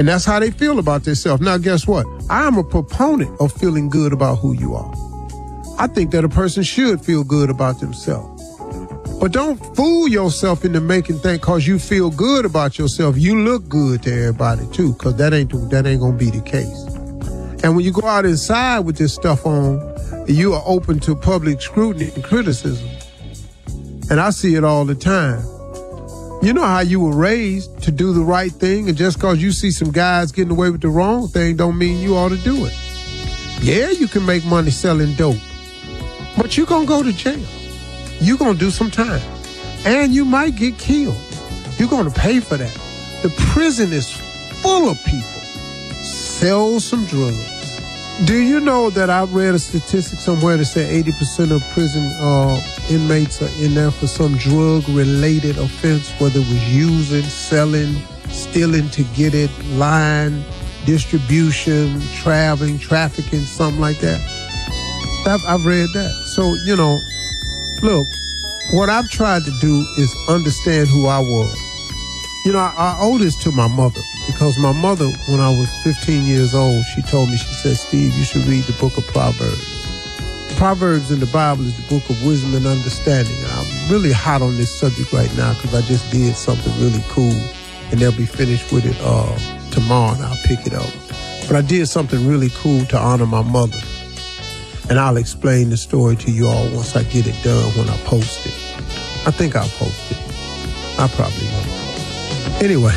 And that's how they feel about themselves. Now, guess what? I'm a proponent of feeling good about who you are. I think that a person should feel good about themselves. But don't fool yourself into making things because you feel good about yourself. You look good to everybody too, because that ain't gonna be the case. And when you go out inside with this stuff on, you are open to public scrutiny and criticism. And I see it all the time. You know how you were raised to do the right thing, and just because you see some guys getting away with the wrong thing don't mean you ought to do it. Yeah, you can make money selling dope, but you're gonna go to jail. You're gonna do some time, and you might get killed. You're gonna pay for that. The prison is full of people. Sell some drugs. Do you know that I read a statistic somewhere that said 80% of prison inmates are in there for some drug-related offense, whether it was using, selling, stealing to get it, lying, distribution, traveling, trafficking, something like that. I've read that. So, you know, look, what I've tried to do is understand who I was. You know, I owe this to my mother, because my mother, when I was 15 years old, she told me, she said, Steve, you should read the book of Proverbs. Proverbs in the Bible is the book of wisdom and understanding. And I'm really hot on this subject right now because I just did something really cool, and they'll be finished with it tomorrow, and I'll pick it up. But I did something really cool to honor my mother. And I'll explain the story to you all once I get it done when I post it. I think I'll post it. I probably will. Anyway,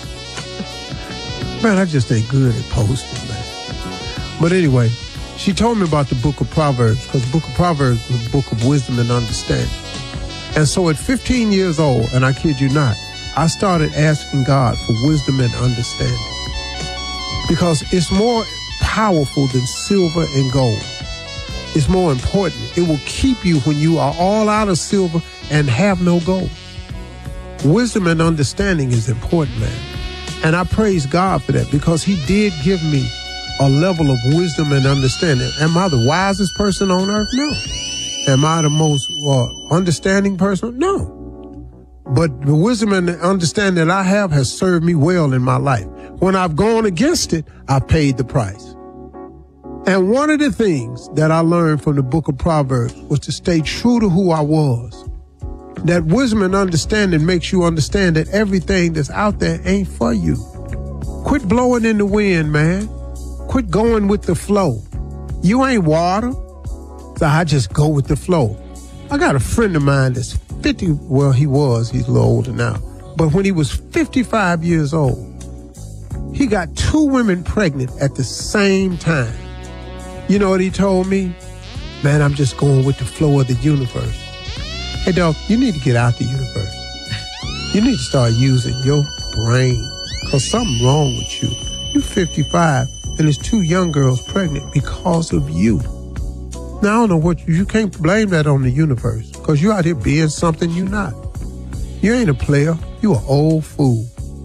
man, I just ain't good at posting, man. But anyway, she told me about the book of Proverbs, because the book of Proverbs is a book of wisdom and understanding. And so at 15 years old, and I kid you not, I started asking God for wisdom and understanding, because it's more powerful than silver and gold. It's more important. It will keep you when you are all out of silver and have no gold. Wisdom and understanding is important, man. And I praise God for that, because he did give me a level of wisdom and understanding. Am I the wisest person on earth? No. Am I the most understanding person? No. But the wisdom and the understanding that I have has served me well in my life. When I've gone against it, I paid the price. And one of the things that I learned from the book of Proverbs was to stay true to who I was. That wisdom and understanding makes you understand that everything that's out there ain't for you. Quit blowing in the wind, man. Quit going with the flow. You ain't water, so I just go with the flow. I got a friend of mine that's 50, well, he's a little older now. But when he was 55 years old, he got 2 women pregnant at the same time. You know what he told me? Man, I'm just going with the flow of the universe. Hey, dog, you need to get out the universe. You need to start using your brain, because something's wrong with you. You're 55, and there's 2 young girls pregnant because of you. Now, I don't know what, you can't blame that on the universe, because you're out here being something you're not. You ain't a player. You an old fool.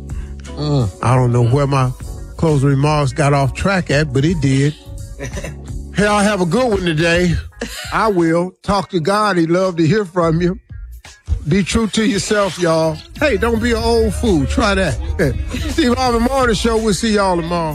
I don't know where my closing remarks got off track at, but it did. Hey, I'll have a good one today. I will. Talk to God. He'd love to hear from you. Be true to yourself, y'all. Hey, don't be an old fool. Try that. Steve Harvey Morning Show. We'll see y'all tomorrow.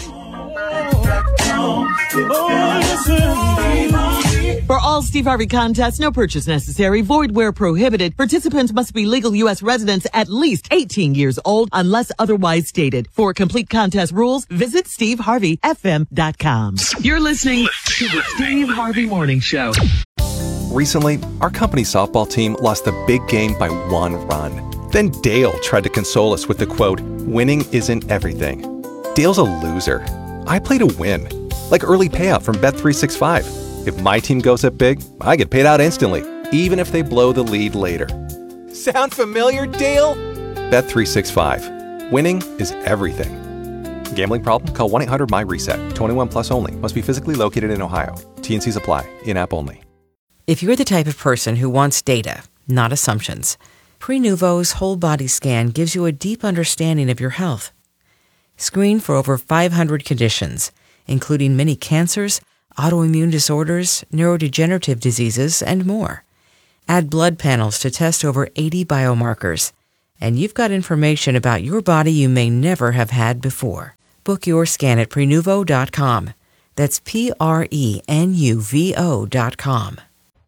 For all Steve Harvey contests, no purchase necessary, void where prohibited. Participants must be legal U.S. residents at least 18 years old unless otherwise stated. For complete contest rules, visit SteveHarveyFM.com. You're listening to the Steve Harvey Morning Show. Recently, our company softball team lost the big game by 1 run. Then Dale tried to console us with the quote, "Winning isn't everything." Dale's a loser. I play to win, like early payout from Bet365. If my team goes up big, I get paid out instantly, even if they blow the lead later. Sound familiar, Dale? Bet365. Winning is everything. Gambling problem? Call 1-800-MY-RESET. 21 plus only. Must be physically located in Ohio. T&Cs apply. In-app only. If you're the type of person who wants data, not assumptions, Prenuvo's whole body scan gives you a deep understanding of your health. Screen for over 500 conditions, including many cancers, autoimmune disorders, neurodegenerative diseases, and more. Add blood panels to test over 80 biomarkers, and you've got information about your body you may never have had before. book your scan at Prenuvo.com. That's Prenuvo.com.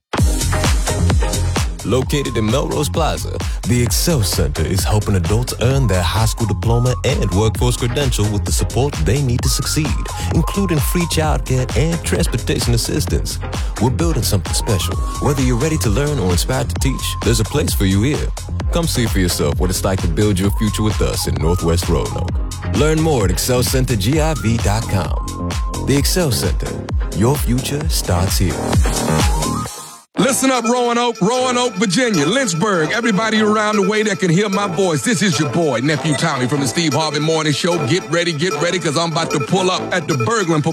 Located in Melrose Plaza, the Excel Center is helping adults earn their high school diploma and workforce credential with the support they need to succeed, including free childcare and transportation assistance. We're building something special. Whether you're ready to learn or inspired to teach, there's a place for you here. Come see for yourself what it's like to build your future with us in Northwest Roanoke. Learn more at excelcentergiv.com. The Excel Center. Your future starts here. Listen up, Roanoke, Virginia, Lynchburg, everybody around the way that can hear my voice. This is your boy, Nephew Tommy from the Steve Harvey Morning Show. Get ready, because I'm about to pull up at the Berglund